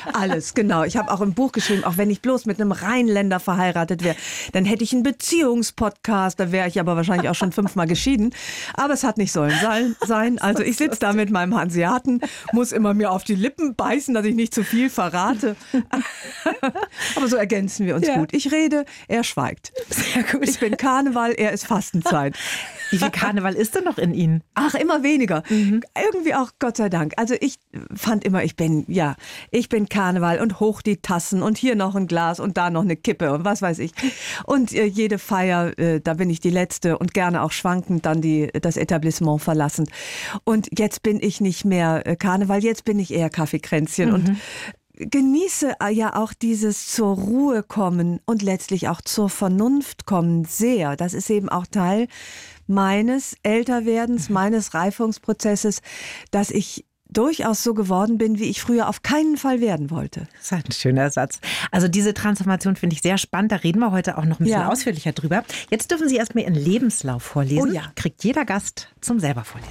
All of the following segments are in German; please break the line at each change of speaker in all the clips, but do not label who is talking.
Alles, genau. Ich habe auch im Buch geschrieben, auch wenn ich bloß mit einem Rheinländer verheiratet wäre, dann hätte ich einen Beziehungspodcast, da wäre ich aber wahrscheinlich auch schon 5-mal geschieden. Aber es hat nicht sollen sein. Also ich sitze da mit meinem Hanseaten, muss immer mir auf die Lippen beißen, dass ich nicht zu viel verrate. Aber so ergänzen wir uns gut. Ich rede, er schweigt.
Sehr gut.
Ich bin Karneval, er ist Fastenzeit.
Wie viel Karneval ist denn noch in Ihnen?
Ach, immer weniger. Irgendwie auch, Gott sei Dank. Also ich fand immer, ich bin Karneval und hoch die Tassen und hier noch ein Glas und da noch eine Kippe und was weiß ich. Und jede Feier, da bin ich die Letzte und gerne auch schwankend dann das Etablissement verlassend. Und jetzt bin ich nicht mehr Karneval, jetzt bin ich eher Kaffeekränzchen und genieße ja auch dieses zur Ruhe kommen und letztlich auch zur Vernunft kommen sehr. Das ist eben auch Teil meines Älterwerdens, meines Reifungsprozesses, dass ich durchaus so geworden bin, wie ich früher auf keinen Fall werden wollte.
Das ist ein schöner Satz. Also diese Transformation finde ich sehr spannend. Da reden wir heute auch noch ein bisschen ausführlicher drüber. Jetzt dürfen Sie erstmal Ihren Lebenslauf vorlesen.
Oh ja.
Kriegt jeder Gast zum selber vorlesen.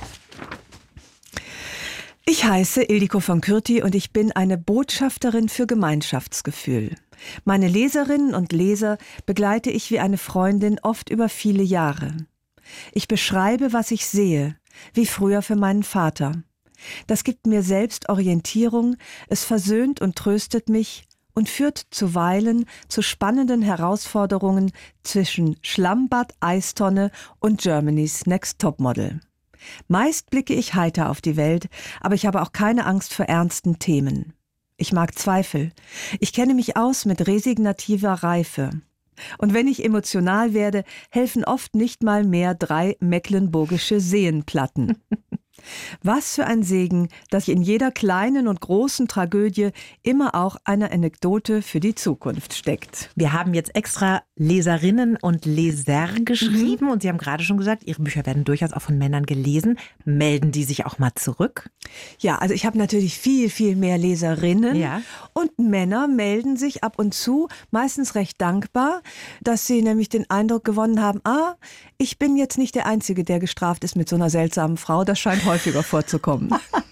Ich heiße Ildiko von Kürti und ich bin eine Botschafterin für Gemeinschaftsgefühl. Meine Leserinnen und Leser begleite ich wie eine Freundin oft über viele Jahre. Ich beschreibe, was ich sehe, wie früher für meinen Vater. Das gibt mir selbst Orientierung, es versöhnt und tröstet mich und führt zuweilen zu spannenden Herausforderungen zwischen Schlammbad, Eistonne und Germany's Next Topmodel. Meist blicke ich heiter auf die Welt, aber ich habe auch keine Angst vor ernsten Themen. Ich mag Zweifel. Ich kenne mich aus mit resignativer Reife. Und wenn ich emotional werde, helfen oft nicht mal mehr 3 mecklenburgische Seenplatten. Was für ein Segen, dass in jeder kleinen und großen Tragödie immer auch eine Anekdote für die Zukunft steckt.
Wir haben jetzt extra Leserinnen und Leser geschrieben und Sie haben gerade schon gesagt, Ihre Bücher werden durchaus auch von Männern gelesen. Melden die sich auch mal zurück?
Ja, also ich habe natürlich viel, viel mehr Leserinnen und Männer melden sich ab und zu, meistens recht dankbar, dass sie nämlich den Eindruck gewonnen haben, ich bin jetzt nicht der Einzige, der gestraft ist mit so einer seltsamen Frau, das scheint häufiger vorzukommen.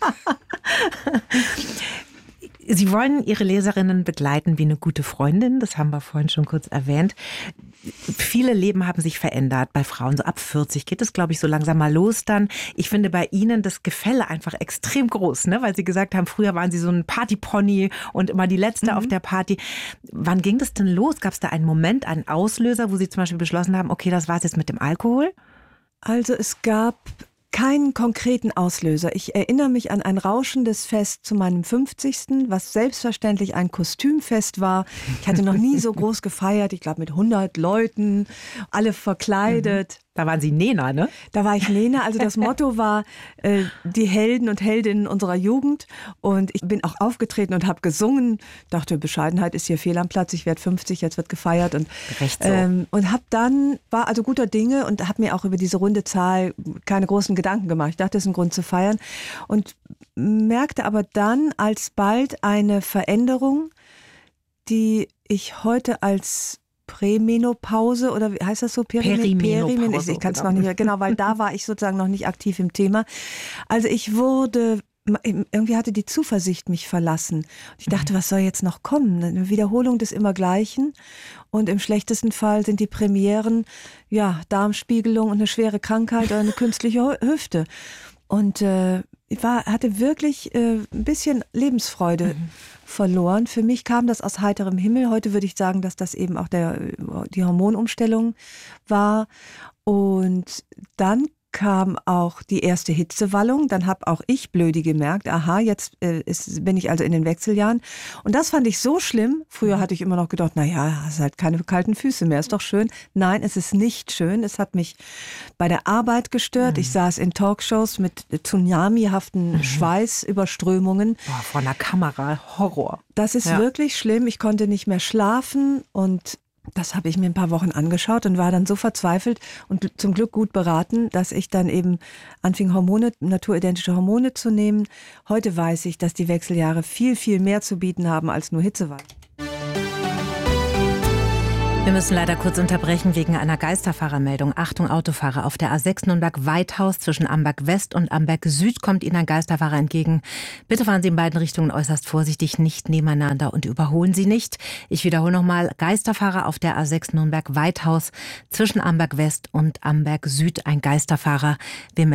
Sie wollen Ihre Leserinnen begleiten wie eine gute Freundin, das haben wir vorhin schon kurz erwähnt. Viele Leben haben sich verändert bei Frauen. So ab 40 geht es, glaube ich, so langsam mal los dann. Ich finde bei Ihnen das Gefälle einfach extrem groß, ne? Weil Sie gesagt haben, früher waren Sie so ein Partypony und immer die Letzte auf der Party. Wann ging das denn los? Gab es da einen Moment, einen Auslöser, wo Sie zum Beispiel beschlossen haben, okay, das war es jetzt mit dem Alkohol?
Also es gab keinen konkreten Auslöser. Ich erinnere mich an ein rauschendes Fest zu meinem 50., was selbstverständlich ein Kostümfest war. Ich hatte noch nie so groß gefeiert, ich glaube mit 100 Leuten, alle verkleidet.
Da waren Sie Nena, ne?
Da war ich Nena. Also das Motto war die Helden und Heldinnen unserer Jugend. Und ich bin auch aufgetreten und habe gesungen. Dachte, Bescheidenheit ist hier fehl am Platz. Ich werde 50, jetzt wird gefeiert. Und,
Recht so.
Und war also guter Dinge und habe mir auch über diese runde Zahl keine großen Gedanken gemacht. Ich dachte, das ist ein Grund zu feiern. Und merkte aber dann alsbald eine Veränderung, die ich heute als Prämenopause oder wie heißt das so?
Perimenopause.
Ich kann es noch nicht, genau, weil da war ich sozusagen noch nicht aktiv im Thema. Also irgendwie hatte die Zuversicht mich verlassen. Und ich dachte, was soll jetzt noch kommen? Eine Wiederholung des Immergleichen. Und im schlechtesten Fall sind die Premieren, Darmspiegelung und eine schwere Krankheit oder eine künstliche Hüfte. Und ich hatte wirklich ein bisschen Lebensfreude verloren. Für mich kam das aus heiterem Himmel. Heute würde ich sagen, dass das eben auch die Hormonumstellung war. Und dann kam auch die erste Hitzewallung. Dann habe auch ich blödi gemerkt, jetzt bin ich also in den Wechseljahren. Und das fand ich so schlimm. Früher hatte ich immer noch gedacht, hast halt keine kalten Füße mehr, ist doch schön. Nein, es ist nicht schön. Es hat mich bei der Arbeit gestört. Ich saß in Talkshows mit tsunamihaften Schweißüberströmungen.
Vor einer Kamera, Horror.
Das ist wirklich schlimm. Ich konnte nicht mehr schlafen und das habe ich mir ein paar Wochen angeschaut und war dann so verzweifelt und zum Glück gut beraten, dass ich dann eben anfing, naturidentische Hormone zu nehmen. Heute weiß ich, dass die Wechseljahre viel, viel mehr zu bieten haben als nur Hitzewallung.
Wir müssen leider kurz unterbrechen wegen einer Geisterfahrermeldung. Achtung, Autofahrer. Auf der A6 Nürnberg-Weithaus zwischen Amberg-West und Amberg-Süd kommt Ihnen ein Geisterfahrer entgegen. Bitte fahren Sie in beiden Richtungen äußerst vorsichtig, nicht nebeneinander und überholen Sie nicht. Ich wiederhole nochmal, Geisterfahrer auf der A6 Nürnberg-Weithaus zwischen Amberg-West und Amberg-Süd. Ein Geisterfahrer. Wir